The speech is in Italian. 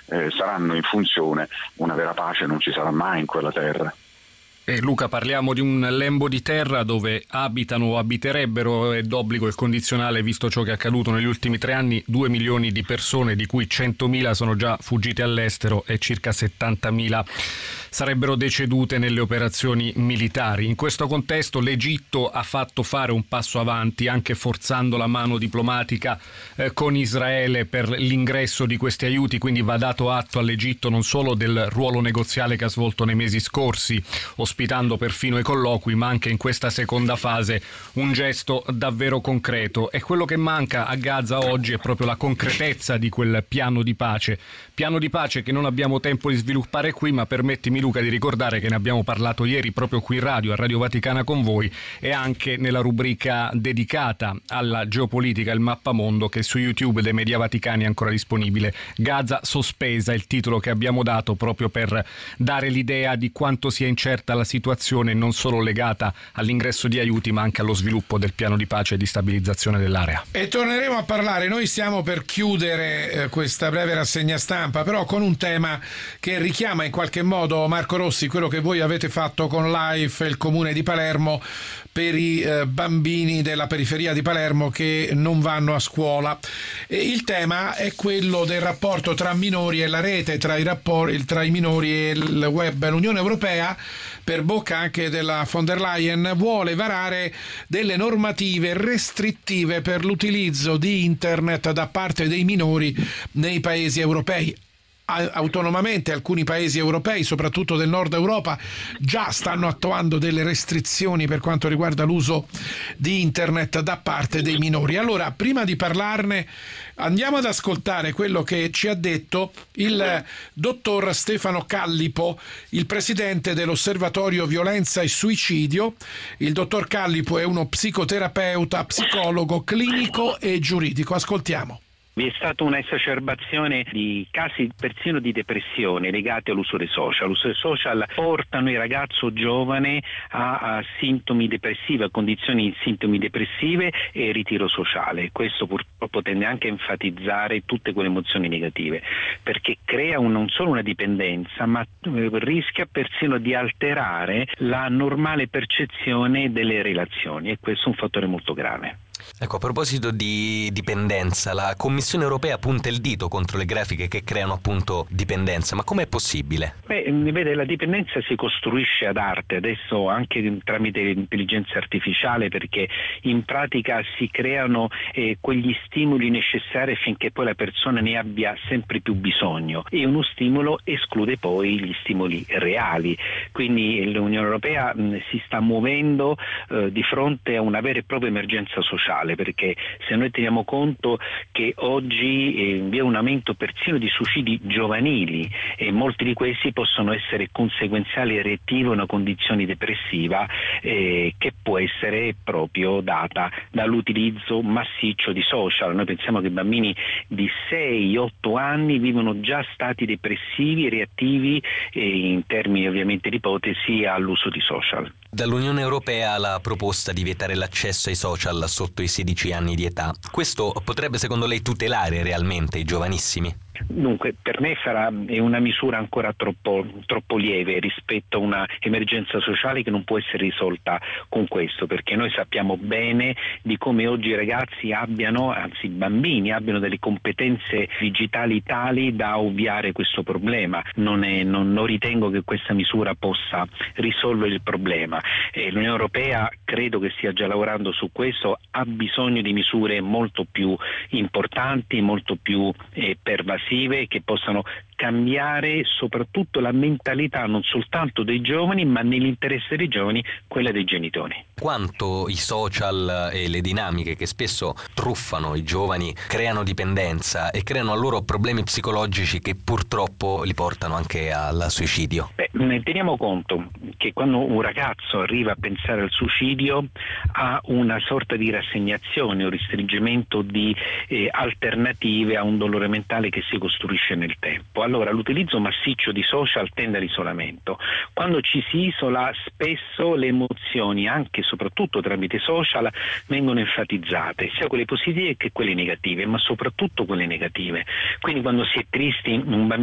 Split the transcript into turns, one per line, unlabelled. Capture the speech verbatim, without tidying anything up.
eh, saranno in funzione, una vera pace non ci sarà mai in quella terra.
Eh, Luca, parliamo di un lembo di terra dove abitano o abiterebbero, è d'obbligo il condizionale visto ciò che è accaduto negli ultimi tre anni, due milioni di persone, di cui centomila sono già fuggite all'estero e circa settantamila sarebbero decedute nelle operazioni militari. In questo contesto l'Egitto ha fatto fare un passo avanti, anche forzando la mano diplomatica eh, con Israele per l'ingresso di questi aiuti, quindi va dato atto all'Egitto non solo del ruolo negoziale che ha svolto nei mesi scorsi, ospitando perfino i colloqui, ma anche in questa seconda fase un gesto davvero concreto. E quello che manca a Gaza oggi è proprio la concretezza di quel piano di pace. Piano di pace che non abbiamo tempo di sviluppare qui, ma permettimi Luca di ricordare che ne abbiamo parlato ieri proprio qui in radio, a Radio Vaticana con voi, e anche nella rubrica dedicata alla geopolitica, il mappamondo, che su YouTube dei Media Vaticani è ancora disponibile. Gaza sospesa, il titolo che abbiamo dato proprio per dare l'idea di quanto sia incerta la situazione, non solo legata all'ingresso di aiuti ma anche allo sviluppo del piano di pace e di stabilizzazione dell'area.
E torneremo a parlare, noi stiamo per chiudere eh, questa breve rassegna stampa, però con un tema che richiama in qualche modo, Marco Rossi, quello che voi avete fatto con l'A I F e il Comune di Palermo per i eh, bambini della periferia di Palermo che non vanno a scuola. E il tema è quello del rapporto tra minori e la rete, tra i, rapporti, tra i minori e il web. L'Unione Europea, per bocca anche della von der Leyen, vuole varare delle normative restrittive per l'utilizzo di internet da parte dei minori nei paesi europei. Autonomamente alcuni paesi europei, soprattutto del nord Europa, già stanno attuando delle restrizioni per quanto riguarda l'uso di internet da parte dei minori. Allora, prima di parlarne, andiamo ad ascoltare quello che ci ha detto il dottor Stefano Callipo, il presidente dell'Osservatorio Violenza e Suicidio. Il dottor Callipo è uno psicoterapeuta, psicologo, clinico e giuridico. Ascoltiamo.
Vi è stata una esacerbazione di casi persino di depressione legati all'uso dei social. L'uso dei social portano il ragazzo giovane a, a sintomi depressivi, a condizioni di sintomi depressive e ritiro sociale. Questo purtroppo tende anche a enfatizzare tutte quelle emozioni negative, perché crea un, non solo una dipendenza, ma rischia persino di alterare la normale percezione delle relazioni, e questo è un fattore molto grave.
Ecco, a proposito di dipendenza, la Commissione europea punta il dito contro le grafiche che creano appunto dipendenza, ma com'è possibile?
Beh, vede, la dipendenza si costruisce ad arte, adesso anche tramite l'intelligenza artificiale, perché in pratica si creano eh, quegli stimoli necessari finché poi la persona ne abbia sempre più bisogno, e uno stimolo esclude poi gli stimoli reali. Quindi l'Unione Europea mh, si sta muovendo eh, di fronte a una vera e propria emergenza sociale, perché se noi teniamo conto che oggi eh, vi è un aumento persino di suicidi giovanili, e molti di questi possono essere conseguenziali e reattivi a una condizione depressiva eh, che può essere proprio data dall'utilizzo massiccio di social. Noi pensiamo che bambini di sei otto anni vivono già stati depressivi e reattivi eh, in termini ovviamente di ipotesi all'uso di social.
Dall'Unione Europea la proposta di vietare l'accesso ai social sotto i sedici anni di età. Questo potrebbe secondo lei tutelare realmente i giovanissimi?
Dunque, per me sarà è una misura ancora troppo, troppo lieve rispetto a una emergenza sociale che non può essere risolta con questo, perché noi sappiamo bene di come oggi i ragazzi abbiano, anzi i bambini abbiano delle competenze digitali tali da ovviare questo problema. Non, è, non, non ritengo che questa misura possa risolvere il problema. Eh, L'Unione Europea credo che stia già lavorando su questo, ha bisogno di misure molto più importanti, molto più eh, pervasive, che possano cambiare soprattutto la mentalità non soltanto dei giovani, ma nell'interesse dei giovani quella dei genitori.
Quanto i social e le dinamiche che spesso truffano i giovani creano dipendenza e creano a loro problemi psicologici che purtroppo li portano anche al suicidio?
Beh, teniamo conto che quando un ragazzo arriva a pensare al suicidio ha una sorta di rassegnazione o restringimento di eh, alternative a un dolore mentale che si costruisce nel tempo. Allora l'utilizzo massiccio di social tende all'isolamento. Quando ci si isola spesso le emozioni, anche e soprattutto tramite social, vengono enfatizzate, sia quelle positive che quelle negative, ma soprattutto quelle negative. Quindi quando si è tristi, un bambino